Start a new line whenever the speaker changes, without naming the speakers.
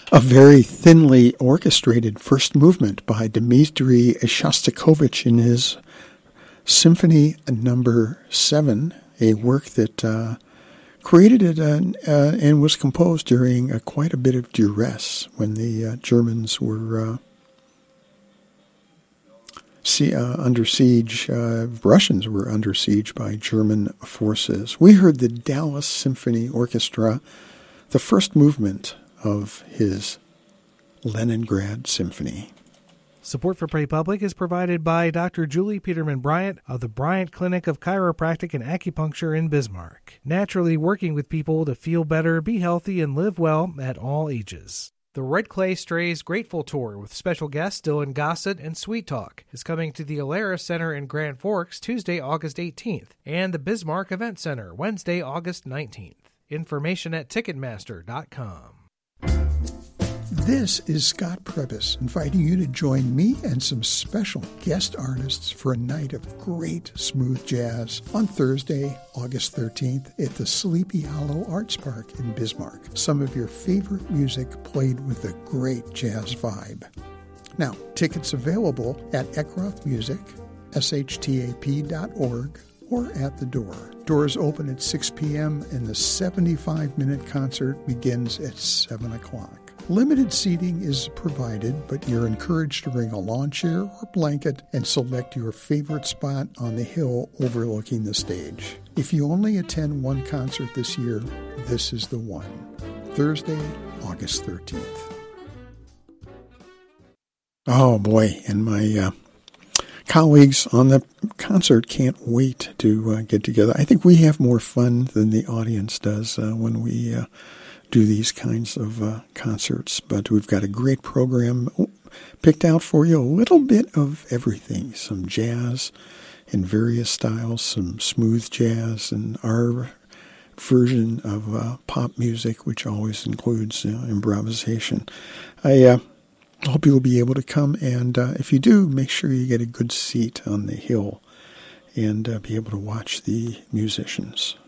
A very thinly orchestrated first movement by Dmitri Shostakovich in his Symphony No. 7, a work that created it and was composed during quite a bit of duress when the Germans were under siege. Russians were under siege by German forces. We heard the Dallas Symphony Orchestra, the first movement of his Leningrad Symphony.
Support for Pray Public is provided by Dr. Julie Peterman Bryant of the Bryant Clinic of Chiropractic and Acupuncture in Bismarck, naturally working with people to feel better, be healthy, and live well at all ages. The Red Clay Strays Grateful Tour with special guests Dylan Gossett and Sweet Talk is coming to the Alara Center in Grand Forks Tuesday, August 18th, and the Bismarck Event Center Wednesday, August 19th. Information at Ticketmaster.com.
This is Scott Prebis inviting you to join me and some special guest artists for a night of great smooth jazz on Thursday, August 13th at the Sleepy Hollow Arts Park in Bismarck. Some of your favorite music played with a great jazz vibe. Now, tickets available at Eckroth Music, shtap.org, or at the door. Doors open at 6 p.m. and the 75-minute concert begins at 7 o'clock. Limited seating is provided, but you're encouraged to bring a lawn chair or blanket and select your favorite spot on the hill overlooking the stage. If you only attend one concert this year, this is the one. Thursday, August 13th. Oh boy, and my colleagues on the concert can't wait to get together. I think we have more fun than the audience does when we do these kinds of concerts, but we've got a great program picked out for you. A little bit of everything, some jazz in various styles, some smooth jazz, and our version of pop music, which always includes improvisation. I hope you'll be able to come, and if you do, make sure you get a good seat on the hill and be able to watch the musicians.